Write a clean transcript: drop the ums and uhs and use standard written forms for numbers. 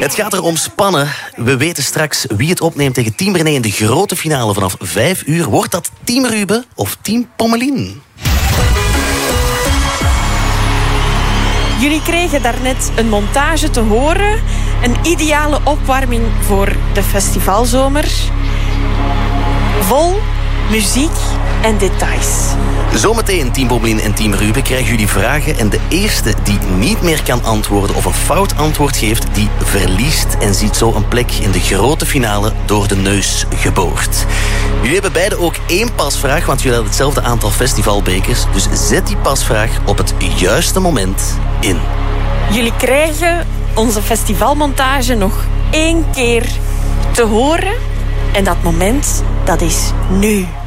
Het gaat erom spannen. We weten straks wie het opneemt tegen Team René in de grote finale vanaf 5 uur. Wordt dat Team Ruben of Team Pommelien? Jullie kregen daarnet een montage te horen. Een ideale opwarming voor de festivalzomer. Vol muziek en details. Zometeen, Team Pommelien en Team Ruben, krijgen jullie vragen. En de eerste die niet meer kan antwoorden of een fout antwoord geeft, die verliest en ziet zo een plek in de grote finale door de neus geboord. Jullie hebben beide ook 1 pasvraag, want jullie hebben hetzelfde aantal festivalbekers. Dus zet die pasvraag op het juiste moment in. Jullie krijgen onze festivalmontage nog 1 keer te horen. En dat moment, dat is nu.